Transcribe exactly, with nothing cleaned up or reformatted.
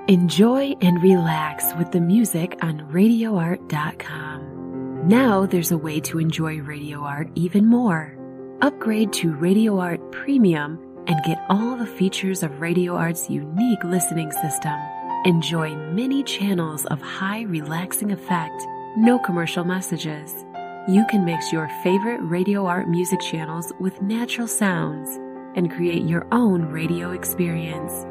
Enjoy and relax with the music on radio art dot com. Now there's a way to enjoy Radio Art even more. Upgrade to Radio Art Premium and get all the features of Radio Art's unique listening system. Enjoy many channels of high relaxing effect, no commercial messages. You can mix your favorite Radio Art music channels with natural sounds and create your own radio experience.